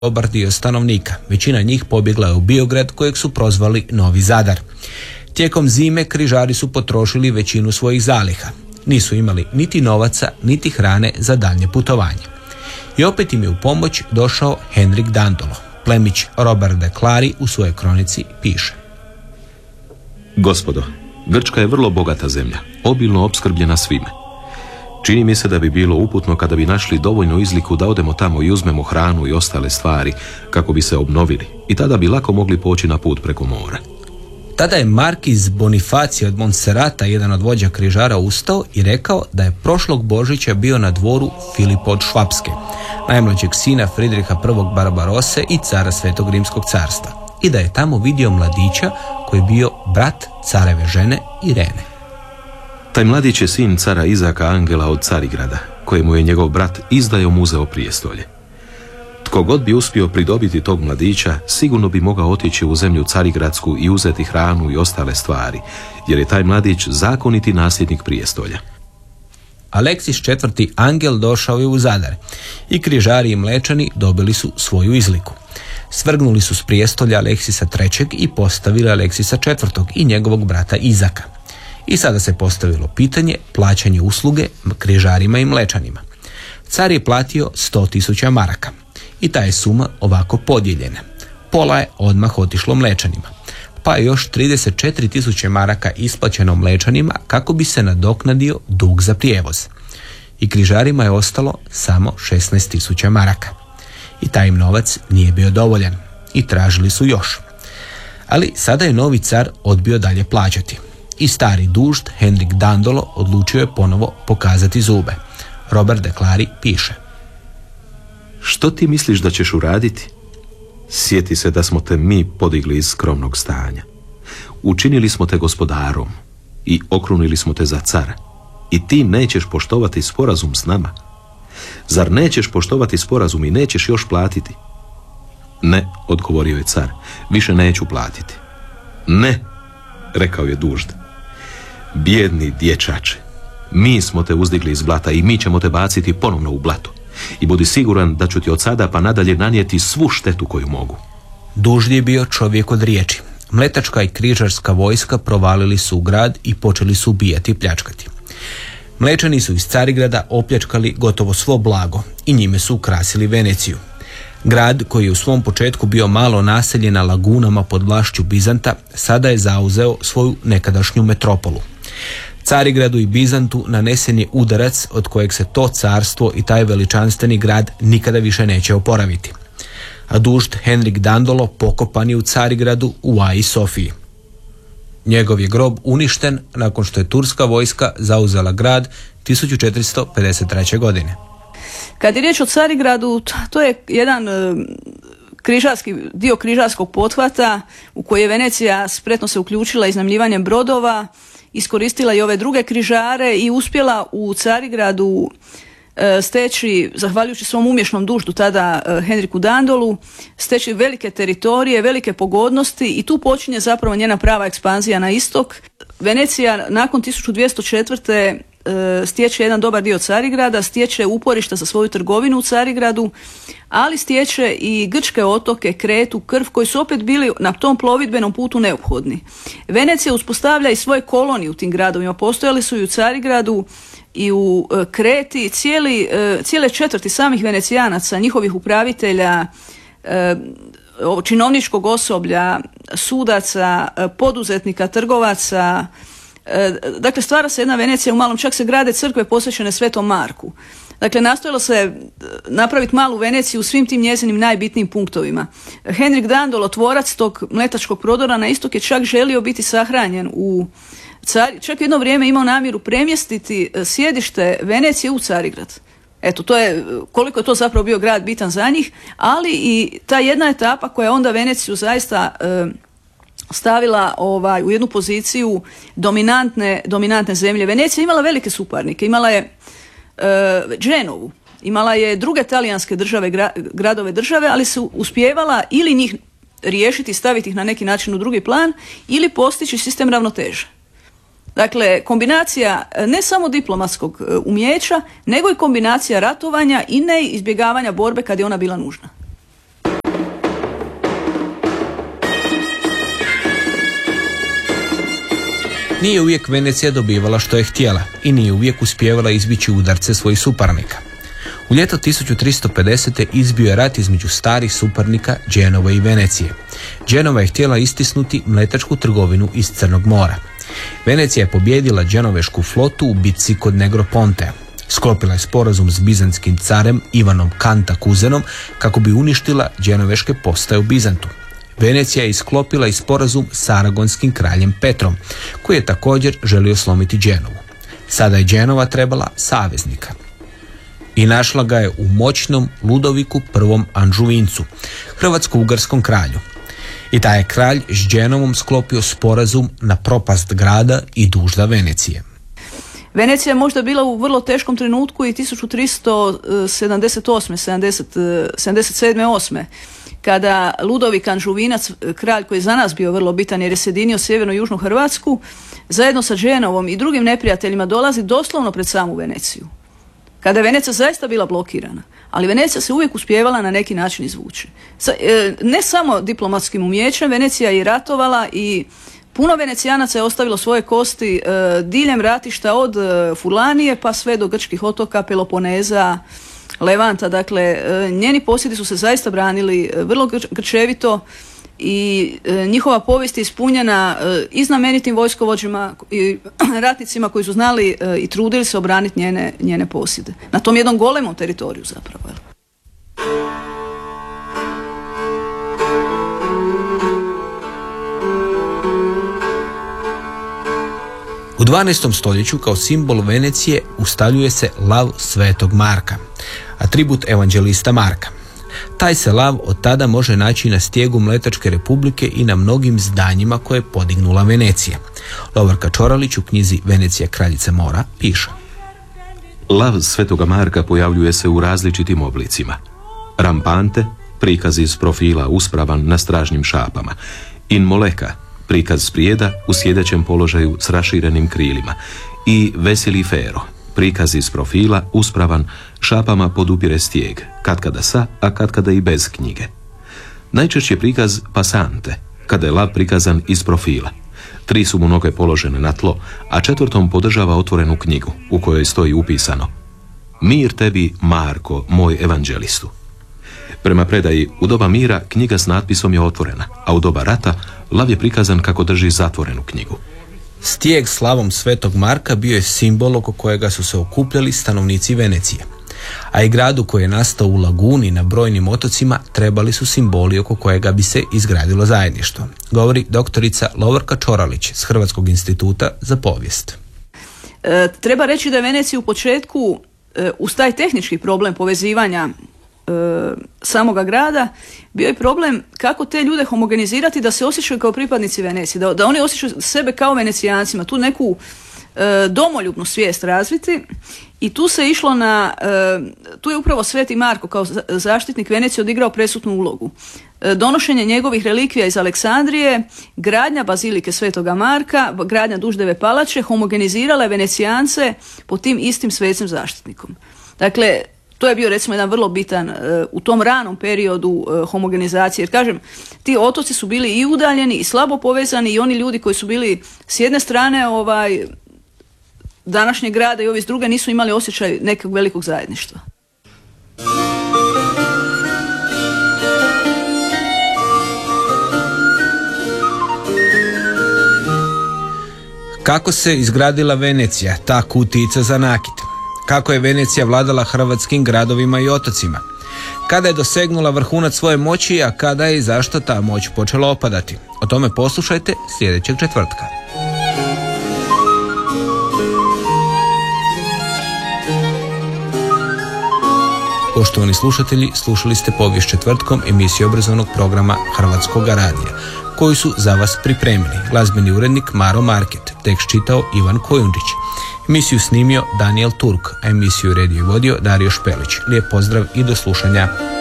dobar dio stanovnika. Većina njih pobjegla je u Biograd kojeg su prozvali Novi Zadar. Tijekom zime križari su potrošili većinu svojih zaliha. Nisu imali niti novaca, niti hrane za daljnje putovanje. I opet im je u pomoć došao Henrik Dandolo. Plemić Robert de Clari u svojoj kronici piše: Gospodo, Grčka je vrlo bogata zemlja, obilno opskrbljena svime. Čini mi se da bi bilo uputno kada bi našli dovoljnu izliku da odemo tamo i uzmemo hranu i ostale stvari kako bi se obnovili i tada bi lako mogli poći na put preko mora. Tada je Markiz Bonifacije od Montserrata, jedan od vođa križara, ustao i rekao da je prošlog Božića bio na dvoru Filipa od Švapske, najmlađeg sina Fridriha I. Barbarose i cara Svetog Rimskog carstva, i da je tamo vidio mladića koji je bio brat careve žene Irene. Taj mladić je sin cara Izaka Angela od Carigrada, kojemu je njegov brat izdajom uzeo prijestolje. Tko god bi uspio pridobiti tog mladića, sigurno bi mogao otići u zemlju Carigradsku i uzeti hranu i ostale stvari, jer je taj mladić zakoniti nasljednik prijestolja. Aleksis IV. Angel došao je u Zadar i križari i Mlečani dobili su svoju izliku. Svrgnuli su s prijestolja Aleksisa III. I postavili Aleksisa IV. I njegovog brata Izaka. I sada se postavilo pitanje plaćanje usluge križarima i Mlečanima. Car je platio 100.000 maraka i ta je suma ovako podijeljena. Pola je odmah otišlo Mlečanima, pa je još 34.000 maraka isplaćeno Mlečanima kako bi se nadoknadio dug za prijevoz. I križarima je ostalo samo 16.000 maraka. I taj im novac nije bio dovoljan i tražili su još. Ali sada je novi car odbio dalje plaćati. I stari dužd Henrik Dandolo odlučio je ponovo pokazati zube. Robert de Clari piše: Što ti misliš da ćeš uraditi? Sjeti se da smo te mi podigli iz skromnog stanja. Učinili smo te gospodarom i okrunili smo te za cara. I ti nećeš poštovati sporazum s nama. Zar nećeš poštovati sporazum i nećeš još platiti? Ne, odgovorio je car, više neću platiti. Ne, rekao je dužd. Bijedni dječače, mi smo te uzdigli iz blata i mi ćemo te baciti ponovno u blato. I budi siguran da ću ti od sada pa nadalje nanijeti svu štetu koju mogu. Dužd je bio čovjek od riječi. Mletačka i križarska vojska provalili su u grad i počeli su ubijati i pljačkati. Mlečani su iz Carigrada opljačkali gotovo svo blago i njime su ukrasili Veneciju. Grad, koji je u svom početku bio malo naseljen na lagunama pod vlašću Bizanta, sada je zauzeo svoju nekadašnju metropolu. Carigradu i Bizantu nanesen je udarac od kojeg se to carstvo i taj veličanstveni grad nikada više neće oporaviti. A dužd Henrik Dandolo pokopan je u Carigradu u Aji Sofiji. Njegov je grob uništen nakon što je turska vojska zauzela grad 1453. godine. Kad je riječ o Carigradu, to je jedan dio križarskog pothvata u koji je Venecija spretno se uključila iznajmljivanjem brodova, iskoristila i ove druge križare i uspjela u Carigradu steći, zahvaljujući svom umješnom duždu tada Henriku Dandolu, steći velike teritorije, velike pogodnosti i tu počinje zapravo njena prava ekspanzija na istok. Venecija nakon 1204. Stječe jedan dobar dio Carigrada, stječe uporišta za svoju trgovinu u Carigradu, ali stječe i grčke otoke, Kretu, Krf, koji su opet bili na tom plovidbenom putu neophodni. Venecija uspostavlja i svoje kolonije u tim gradovima, postojali su i u Carigradu i u Kreti, cijele četvrti samih Venecijanaca, njihovih upravitelja, činovničkog osoblja, sudaca, poduzetnika, trgovaca. Dakle, stvara se jedna Venecija u malom, čak se grade crkve posvećene Svetom Marku. Dakle, nastojalo se napraviti malu Veneciju u svim tim njezinim najbitnijim punktovima. Henrik Dandolo, tvorac tog mletačkog prodora na istok, je čak želio biti sahranjen u čak jedno vrijeme imao namjeru premjestiti sjedište Venecije u Carigrad. Eto, to je, koliko je to zapravo bio grad bitan za njih, ali i ta jedna etapa koja je onda Veneciju zaista stavila u jednu poziciju dominantne zemlje. Venecija imala velike suparnike, imala je Genovu, imala je druge talijanske gradove države, ali se uspijevala ili njih riješiti, staviti ih na neki način u drugi plan ili postići sistem ravnoteže. Dakle, kombinacija ne samo diplomatskog umijeća, nego i kombinacija ratovanja i neizbjegavanja borbe kad je ona bila nužna. Nije uvijek Venecija dobivala što je htjela i nije uvijek uspijevala izbići udarce svojih suparnika. U ljeto 1350. izbio je rat između starih suparnika Dženova i Venecije. Dženova je htjela istisnuti mletačku trgovinu iz Crnog mora. Venecija je pobijedila dženovešku flotu u bitci kod Negropontea. Sklopila je sporazum s bizanskim carem Ivanom Kantakuzenom kako bi uništila dženoveške postaje u Bizantu. Venecija je isklopila i sporazum s aragonskim kraljem Petrom, koji je također želio slomiti Dženovu. Sada je Dženova trebala saveznika. I našla ga je u moćnom Ludoviku I Anžuvincu, hrvatsko-ugarskom kralju. I taj je kralj s Dženovom sklopio sporazum na propast grada i dužda Venecije. Venecija je možda bila u vrlo teškom trenutku i 1378. 77. kada Ludovik Anžuvinac, kralj koji je za nas bio vrlo bitan jer je sjedinio sjeverno i južnu Hrvatsku, zajedno sa Dženovom i drugim neprijateljima dolazi doslovno pred samu Veneciju. Kada je Venecija zaista bila blokirana, ali Venecija se uvijek uspijevala na neki način izvući. Ne samo diplomatskim umijećem, Venecija je ratovala i puno Venecijanaca je ostavilo svoje kosti diljem ratišta od Furlanije pa sve do grčkih otoka, Peloponeza, Levanta. Dakle, njeni posjedi su se zaista branili vrlo grčevito i njihova povijest je ispunjena i znamenitim vojskovođima i ratnicima koji su znali i trudili se obraniti njene posjede. Na tom jednom golemom teritoriju zapravo. U 12. stoljeću kao simbol Venecije ustaljuje se lav Svetog Marka, atribut evanđelista Marka. Taj se lav od tada može naći na stijegu Mletačke republike i na mnogim zdanjima koje je podignula Venecija. Lovorka Čoralić u knjizi Venecija kraljica mora piše: Lav Svetoga Marka pojavljuje se u različitim oblicima. Rampante, prikaz iz profila uspravan na stražnim šapama. In moleka, prikaz sprijeda u sjedećem položaju s raširenim krilima. I veseli fero, prikaz iz profila uspravan, šapama podupire stijeg, katkada sa, a katkada i bez knjige. Najčešće prikaz pasante, kada je lav prikazan iz profila. 3 su mu noge položene na tlo, a 4. podržava otvorenu knjigu, u kojoj stoji upisano: Mir tebi, Marko, moj evanđelistu. Prema predaji, u doba mira knjiga s natpisom je otvorena, a u doba rata lav je prikazan kako drži zatvorenu knjigu. Stijeg s lavom Svetog Marka bio je simbol oko kojega su se okupljali stanovnici Venecije. A i gradu koji je nastao u laguni na brojnim otocima trebali su simboli oko kojega bi se izgradilo zajedništvo, govori doktorica Lovorka Čoralić s Hrvatskog instituta za povijest. Treba reći da je Venecija u početku uz taj tehnički problem povezivanja samoga grada bio je problem kako te ljude homogenizirati da se osjećaju kao pripadnici Venecije, da oni osjećaju sebe kao Venecijancima, tu neku domoljubnu svijest razviti. I tu se išlo tu je upravo Sveti Marko kao zaštitnik Venecije odigrao presudnu ulogu. Donošenje njegovih relikvija iz Aleksandrije, gradnja bazilike Svetoga Marka, gradnja Duždeve palače homogenizirala je Venecijance pod tim istim svetim zaštitnikom. Dakle, to je bio recimo jedan vrlo bitan u tom ranom periodu homogenizacije. Jer kažem, ti otoci su bili i udaljeni i slabo povezani i oni ljudi koji su bili s jedne strane današnjeg grada i ovi s druge nisu imali osjećaj nekog velikog zajedništva. Kako se izgradila Venecija, ta kutijica za nakit? Kako je Venecija vladala hrvatskim gradovima i otocima? Kada je dosegnula vrhunac svoje moći, a kada je i zašto ta moć počela opadati? O tome poslušajte sljedećeg četvrtka. Poštovani slušatelji, slušali ste Povijest četvrtkom, emisiju obrazovnog programa Hrvatskog radija, koju su za vas pripremili glazbeni urednik Maro Market, tekst čitao Ivan Kojundžić, emisiju snimio Daniel Turk, a emisiju redio i vodio Dario Špelić. Lijep pozdrav i do slušanja.